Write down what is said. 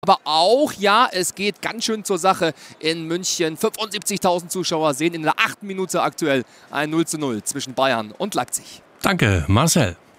Aber auch, ja, es geht ganz schön zur Sache in München. 75.000 Zuschauer sehen in der 8. Minute aktuell ein 0:0 zwischen Bayern und Leipzig. Danke, Marcel.